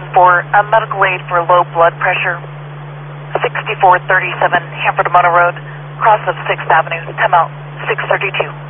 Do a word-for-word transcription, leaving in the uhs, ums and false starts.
for a medical aid for low blood pressure. sixty-four thirty-seven Hanford Mono Road, cross of sixth Avenue, time out six thirty-two.